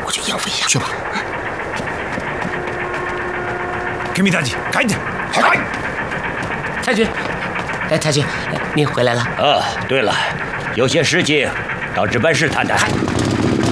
我去应付一下。 去吧。 革命大吉，赶紧！好， 太君，太君，您回来了。 对了，有些事情到值班室谈谈。